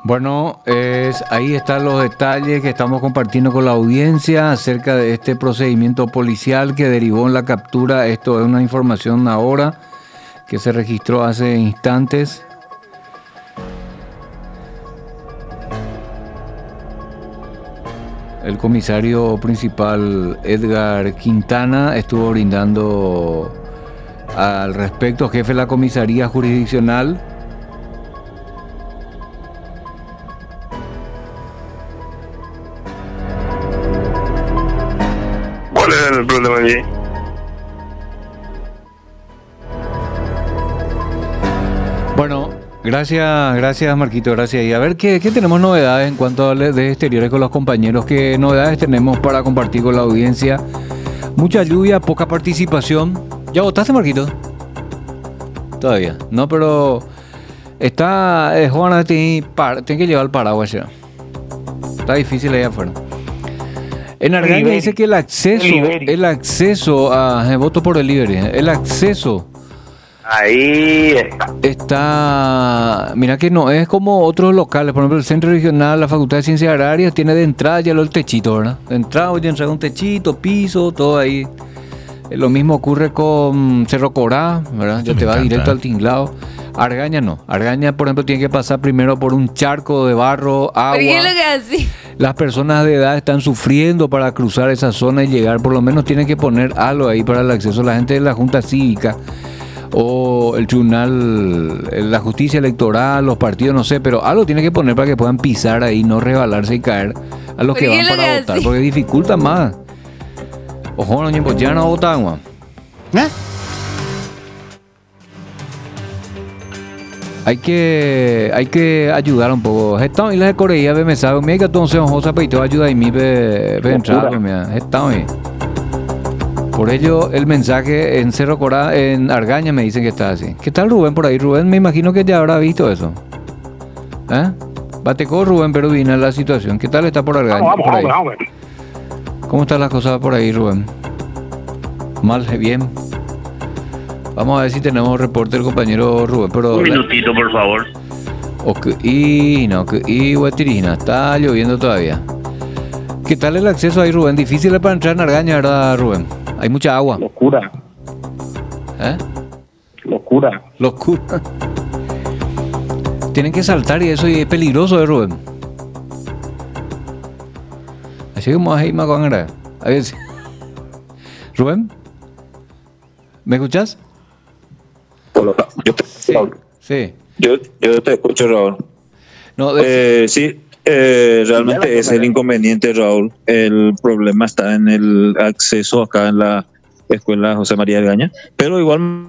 Bueno, ahí están los detalles que estamos compartiendo con la audiencia acerca de este procedimiento policial que derivó en la captura. Esto es una información ahora que se registró hace instantes. El comisario principal Edgar Quintana estuvo brindando al respecto, jefe de la comisaría jurisdiccional. ¿Cuál es el problema allí? Bueno, gracias Marquito, gracias. Y a ver, ¿qué tenemos novedades en cuanto a de exteriores con los compañeros? ¿Qué novedades tenemos para compartir con la audiencia? Mucha lluvia, poca participación. ¿Ya votaste, Marquito? Todavía, no, pero está, Juana, tiene que llevar el paraguas ya. Está difícil ahí afuera. En Argaña dice que el acceso a voto por delivery, el acceso Ahí está, mira que no es como otros locales, por ejemplo el Centro Regional, la Facultad de Ciencias Agrarias tiene de entrada ya el techito, ¿verdad? De entrada ya entra un techito, piso, todo ahí. Lo mismo ocurre con Cerro Corá, ¿verdad? Ya te va directo al tinglado. Argaña no. Argaña, por ejemplo, tiene que pasar primero por un charco de barro, agua. ¿Por qué lo que así? Las personas de edad están sufriendo para cruzar esa zona y llegar. Por lo menos tienen que poner algo ahí para el acceso. La gente de la Junta Cívica o el Tribunal, la Justicia Electoral, los partidos, no sé, pero algo tiene que poner para que puedan pisar ahí, no rebalarse y caer a los que van para votar, porque dificulta más. Ojo, no, pues ya no votan, Juan. Hay que ayudar un poco. Estamos en la de Corea, me sabe, me que entonces José Peito ayuda y mi entrar, estamos. Por ello el mensaje en Cerro Corá, en Argaña me dicen que está así. ¿Qué tal Rubén por ahí? Rubén, me imagino que ya habrá visto eso. Bateco Rubén Perudina la situación. ¿Qué tal está por Argaña? vamos. ¿Cómo están las cosas por ahí, Rubén? Mal, bien. Vamos a ver si tenemos reporte del compañero Rubén. Pero Un minutito, por favor. Y Guatirina, está lloviendo todavía. ¿Qué tal el acceso ahí, Rubén? Difícil para entrar en Argaña, ¿verdad, Rubén? Hay mucha agua. Locura. Locura. Tienen que saltar y eso y es peligroso, Rubén. Así como ahí más con a ver si... Rubén, ¿me escuchas? Sí. Yo te escucho, Raúl. No, sí, realmente es el inconveniente, Raúl. El problema está en el acceso acá en la escuela José María Argaña, pero igual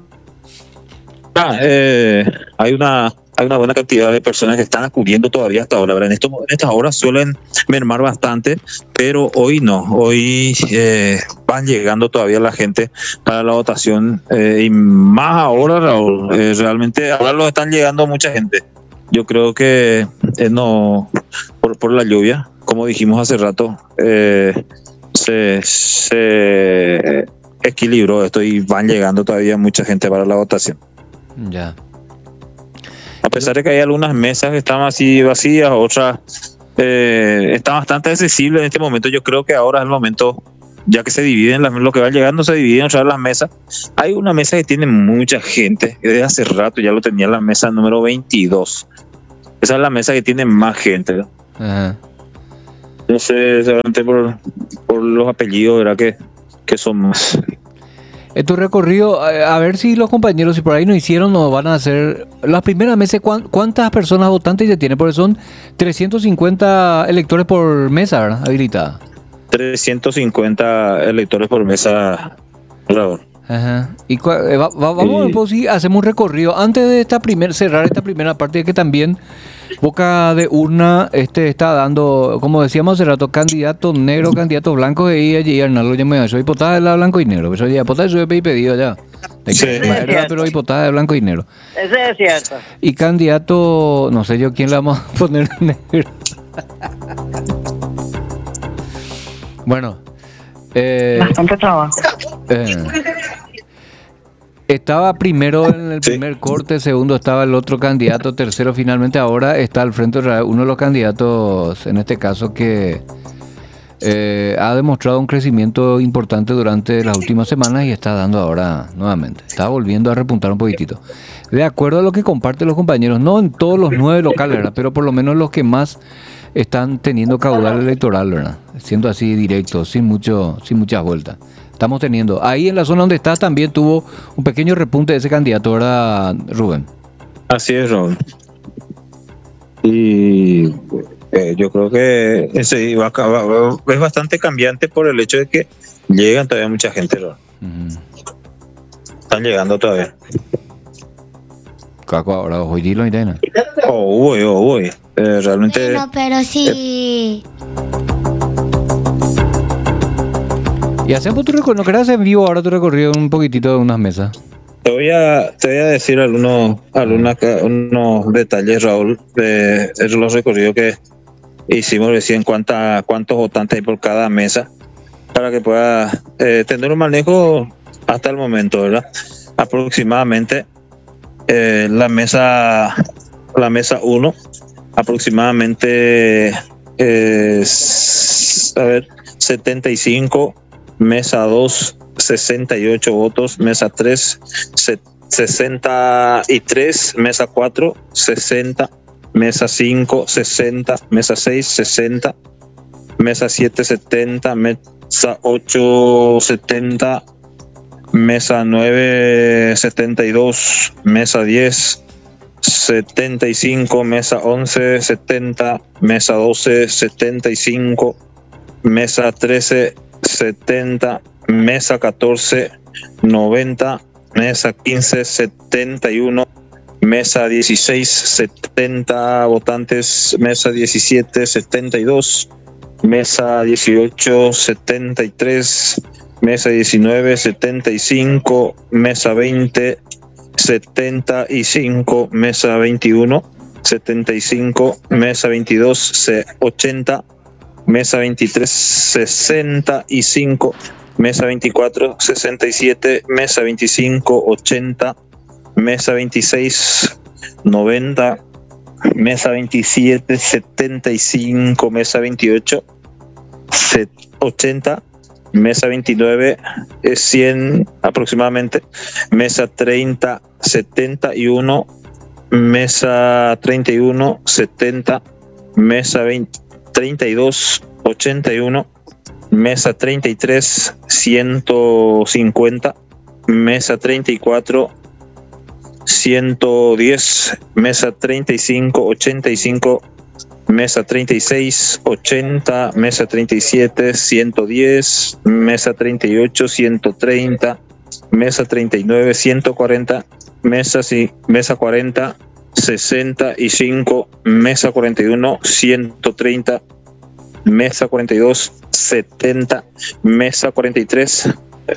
hay una buena cantidad de personas que están acudiendo todavía hasta ahora, ¿verdad? En estas horas suelen mermar bastante, pero hoy no. Hoy van llegando todavía la gente para la votación y más ahora, Raúl. Realmente ahora lo están llegando mucha gente. Yo creo que no por la lluvia, como dijimos hace rato, se equilibró esto y van llegando todavía mucha gente para la votación. Ya. A pesar de que hay algunas mesas que están así vacías, otras están bastante accesibles en este momento. Yo creo que ahora es el momento, ya que se dividen, lo que va llegando se dividen ya las mesas. Hay una mesa que tiene mucha gente, que desde hace rato ya lo tenía, la mesa número 22. Esa es la mesa que tiene más gente, ¿no? Ajá. No sé, seguramente por los apellidos, ¿verdad? Que son más. En tu recorrido, a ver si los compañeros, si por ahí no hicieron, no van a hacer las primeras meses. ¿Cuántas personas votantes ya tiene? Porque son 350 electores por mesa, ¿verdad? Habilitada. 350 electores por mesa, Raúl. Ajá. Y vamos pues, sí, hacemos un recorrido antes de cerrar esta primera parte, de que también Boca de Urna está dando, como decíamos hace rato, candidatos negros, candidatos blancos, y allí Arnaldo ya me soy hipotada de la blanco y negro, pero ya hipotada yo he pedido ya. Sí. Pero hipotada de blanco y negro. Eso es cierto. Y candidato, no sé yo quién le vamos a poner negro. Bueno. Bastante trabajo. estaba primero en el Sí. primer corte, segundo estaba el otro candidato, tercero finalmente ahora está al frente uno de los candidatos, en este caso, que ha demostrado un crecimiento importante durante las últimas semanas y está dando ahora nuevamente. Está volviendo a repuntar un poquitito. De acuerdo a lo que comparten los compañeros, no en todos los 9 locales, ¿verdad? Pero por lo menos los que más están teniendo caudal electoral, ¿verdad? Siendo así directo, sin muchas vueltas. Estamos teniendo. Ahí en la zona donde estás también tuvo un pequeño repunte de ese candidato, ¿verdad, Rubén? Así es, Raúl. Y yo creo que ese es bastante cambiante por el hecho de que llegan todavía mucha gente, Raúl. Están llegando todavía. Caco, ahora ojo, y lo intenta. Voy. Realmente. Bueno, pero sí. Y hacemos tu recorrido, ¿no querés en vivo ahora tu recorrido un poquitito de unas mesas? Te voy a decir unos detalles, Raúl, de los recorridos que hicimos recién, cuántos votantes hay por cada mesa, para que pueda tener un manejo hasta el momento, ¿verdad? Aproximadamente la mesa 1, aproximadamente 75, mesa 2, 68 votos, mesa 3, 63, mesa 4, 60, mesa 5, 60, mesa 6, 60, mesa 7, 70, mesa 8, 70, mesa 9, 72, mesa 10, 75, mesa 11, 70, mesa 12, 75, mesa 13, 70, mesa 14, 90, mesa 15, 71, mesa 16, 70 votantes, mesa 17, 72, mesa 18, 73, mesa 19, 75, mesa 20, 75, mesa 21, 75, mesa 22, 80, mesa 23, 65, mesa 24, 67, mesa 25, 80, mesa 26, 90, mesa 27, 75, mesa 28, 80, mesa 29, 100 aproximadamente, mesa 30, 71, mesa 31, 70, mesa 20, 32, 81, mesa 33, 150, mesa 34, 110, mesa 35, 85, mesa 36, 80, mesa 37, 110, mesa 38, 130, mesa 39, 140, mesa 40, 65, mesa 41, 130, mesa 42, 70, mesa 43,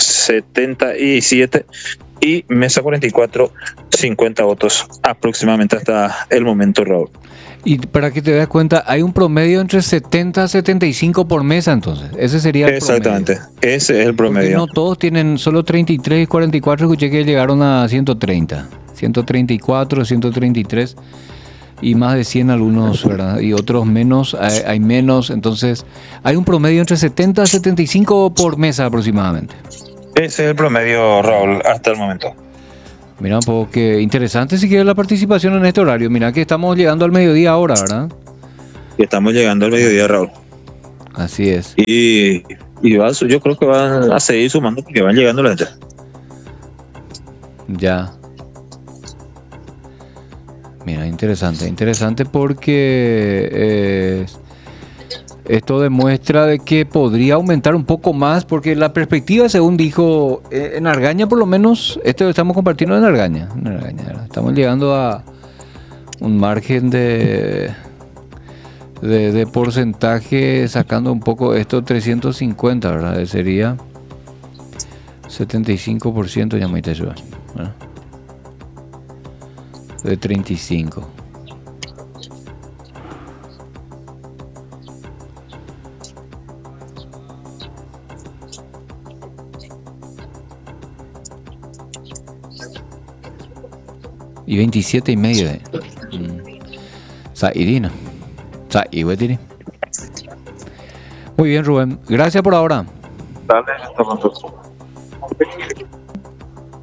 77 y mesa 44, 50 votos aproximadamente hasta el momento, Raúl. Y para que te des cuenta, hay un promedio entre 70 a 75 por mesa, entonces. Ese sería el Exactamente, promedio. ese es el promedio. Porque no todos tienen, solo 33 y 44, escuché que llegaron a 130, 134, 133 y más de 100 algunos, ¿verdad? Y otros menos, hay menos, entonces hay un promedio entre 70 a 75 por mesa aproximadamente. Ese es el promedio, Raúl, hasta el momento. Mira, un poco que interesante si quieres la participación en este horario. Mira que estamos llegando al mediodía ahora, ¿verdad? Y estamos llegando al mediodía, Raúl. Así es. Y yo creo que van a seguir sumando porque van llegando la gente. Ya. Mira, interesante porque esto demuestra de que podría aumentar un poco más, porque la perspectiva, según dijo, en Argaña por lo menos, esto lo estamos compartiendo en Argaña, ¿verdad? Estamos llegando a un margen de porcentaje, sacando un poco esto, 350, ¿verdad? Sería 75%, ya me dice, ¿verdad? De 35. Y 27 y medio. Irina. Iwetiri. Muy bien, Rubén. Gracias por ahora. Dale, hasta pronto.